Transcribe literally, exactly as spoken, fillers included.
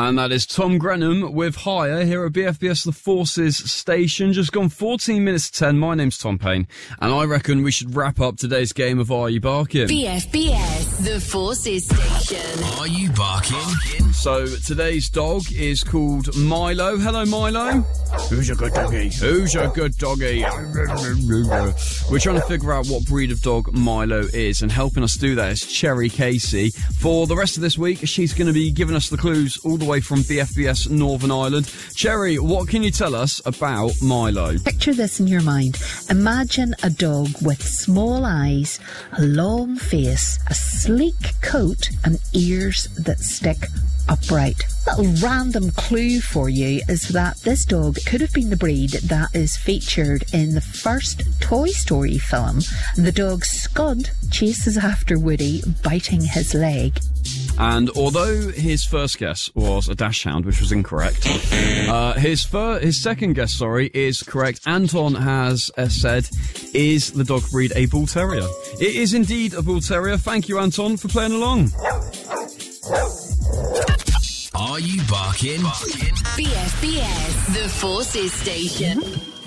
And that is Tom Grenham with Higher here at B F B S The Forces station. Just gone fourteen minutes to ten. My name's Tom Payne, and I reckon we should wrap up today's game of Are You Barking? B F B S The Forces station. Are you barking? So today's dog is called Milo. Hello, Milo. Who's your good doggy? Who's your good doggy? We're trying to figure out what breed of dog Milo is, and helping us do that is Cherry Casey. For the rest of this week, she's going to be giving us the clues all the way from B F B S Northern Ireland. Cherry, what can you tell us about Milo? Picture this in your mind. Imagine a dog with small eyes, a long face, a sleek coat, and ears that stick upright. Little random clue for you is that this dog could have been the breed that is featured in the first Toy Story film. The dog Scud chases after Woody, biting his leg. And although his first guess was a dachshund, which was incorrect, uh, his fir- his second guess, sorry, is correct. Anton has uh, said, is the dog breed a Bull Terrier? It is indeed a Bull Terrier. Thank you, Anton, for playing along. Are you barking? B F B S The Forces station.